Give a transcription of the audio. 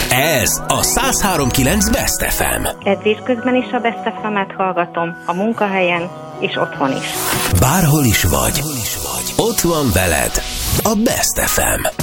Ez a 103.9 Best FM. Edzés közben is a Best FM-et hallgatom, a munkahelyen és otthon is. Bárhol is vagy, ott van veled a Best FM.